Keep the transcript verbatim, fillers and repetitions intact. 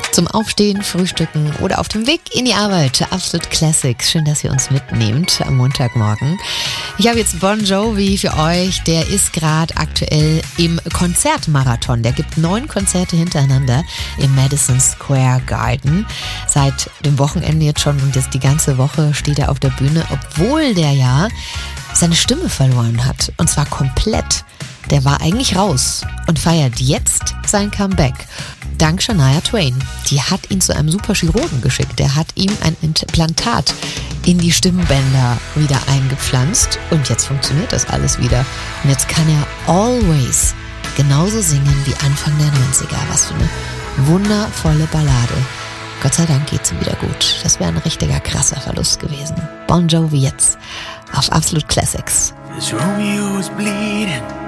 Zum Aufstehen, Frühstücken oder auf dem Weg in die Arbeit. Absolut Classics. Schön, dass ihr uns mitnehmt am Montagmorgen. Ich habe jetzt Bon Jovi für euch. Der ist gerade aktuell im Konzertmarathon. Der gibt neun Konzerte hintereinander im Madison Square Garden. Seit dem Wochenende jetzt schon und jetzt die ganze Woche steht er auf der Bühne, obwohl der ja seine Stimme verloren hat. Und zwar komplett. Der war eigentlich raus und feiert jetzt sein Comeback. Dank Shania Twain. Die hat ihn zu einem super Chirurgen geschickt. Der hat ihm ein Implantat in die Stimmbänder wieder eingepflanzt. Und jetzt funktioniert das alles wieder. Und jetzt kann er Always genauso singen wie Anfang der neunziger. Was für eine wundervolle Ballade. Gott sei Dank geht's ihm wieder gut. Das wäre ein richtiger krasser Verlust gewesen. Bon Jovi jetzt auf Absolut Classics. This Romeo is bleeding.